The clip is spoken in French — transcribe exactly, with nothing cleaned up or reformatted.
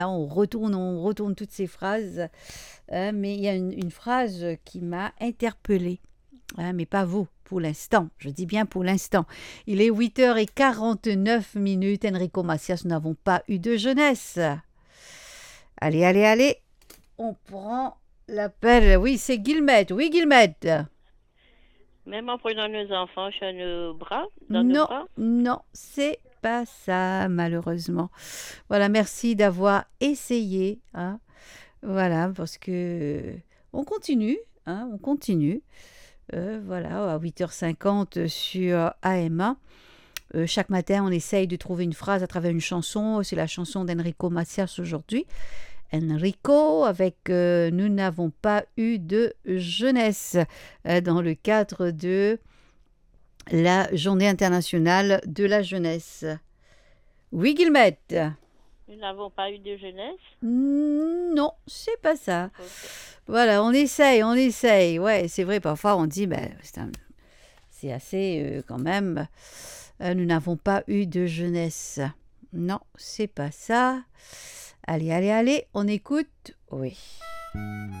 Là, on retourne, on retourne toutes ces phrases, hein, mais il y a une, une phrase qui m'a interpellée, hein, mais pas vous, pour l'instant. Je dis bien pour l'instant. Il est huit heures quarante-neuf minutes. Enrico Macias, nous n'avons pas eu de jeunesse. Allez, allez, allez. On prend l'appel. Oui, c'est Guillemette. Oui, Guillemette. Même en prenant nos enfants sur nos bras, dans nos Non, bras. non, c'est pas ça, malheureusement. Voilà, merci d'avoir essayé, hein. Voilà, parce que on continue, hein, on continue. Euh, voilà, à huit heures cinquante sur A M A. Euh, chaque matin, on essaye de trouver une phrase à travers une chanson. C'est la chanson d'Enrico Macias aujourd'hui. Enrico, avec euh, Nous n'avons pas eu de jeunesse, euh, dans le cadre de la Journée internationale de la jeunesse. Oui, Guillemette. Nous n'avons pas eu de jeunesse. Non, c'est pas ça. Ok. Voilà, on essaye, on essaye. Ouais, c'est vrai, parfois on dit, ben, c'est, un- c'est assez euh, quand même. Euh, nous n'avons pas eu de jeunesse. Non, c'est pas ça. Allez, allez, allez, on écoute. Oui.